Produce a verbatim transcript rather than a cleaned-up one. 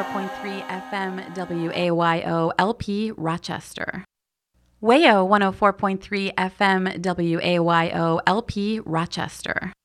four point three F M W A Y O L P Rochester. W A O one oh four point three F M W A Y O L P Rochester.